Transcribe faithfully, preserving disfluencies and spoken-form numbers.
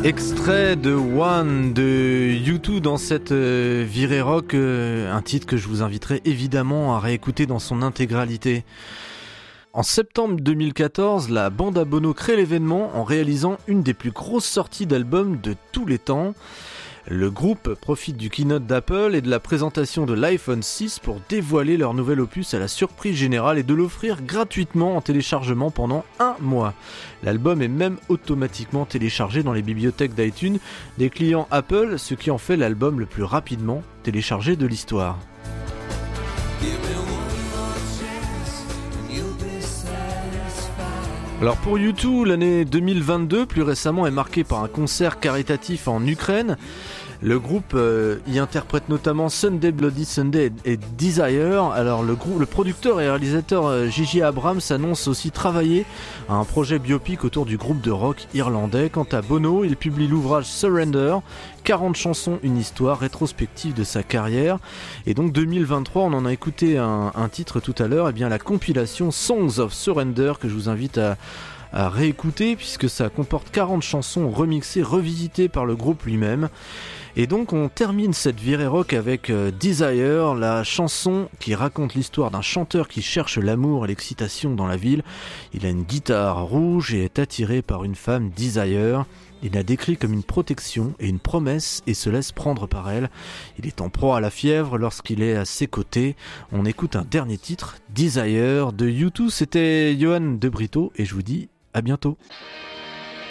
Extrait de One de U deux dans cette euh, virée rock, euh, un titre que je vous inviterai évidemment à réécouter dans son intégralité. En septembre deux mille quatorze, la bande à Bono crée l'événement en réalisant une des plus grosses sorties d'albums de tous les temps. Le groupe profite du keynote d'Apple et de la présentation de l'iPhone six pour dévoiler leur nouvel opus à la surprise générale et de l'offrir gratuitement en téléchargement pendant un mois. L'album est même automatiquement téléchargé dans les bibliothèques d'iTunes des clients Apple, ce qui en fait l'album le plus rapidement téléchargé de l'histoire. Alors pour U deux, l'année deux mille vingt-deux, plus récemment, est marquée par un concert caritatif en Ukraine. Le groupe euh, y interprète notamment Sunday Bloody Sunday et, et Desire. Alors le, groupe, le producteur et réalisateur euh, J J Abrams annonce aussi travailler à un projet biopic autour du groupe de rock irlandais. Quant à Bono, il publie l'ouvrage Surrender, quarante chansons, une histoire rétrospective de sa carrière. Et donc deux mille vingt-trois, on en a écouté un, un titre tout à l'heure, et bien la compilation Songs of Surrender que je vous invite à à réécouter puisque ça comporte quarante chansons remixées, revisitées par le groupe lui-même. Et donc on termine cette virée rock avec euh, Desire, la chanson qui raconte l'histoire d'un chanteur qui cherche l'amour et l'excitation dans la ville. Il a une guitare rouge et est attiré par une femme, Desire. Il la décrit comme une protection et une promesse et se laisse prendre par elle. Il est en proie à la fièvre lorsqu'il est à ses côtés. On écoute un dernier titre, Desire de U deux. C'était Johan De Brito et je vous dis à bientôt.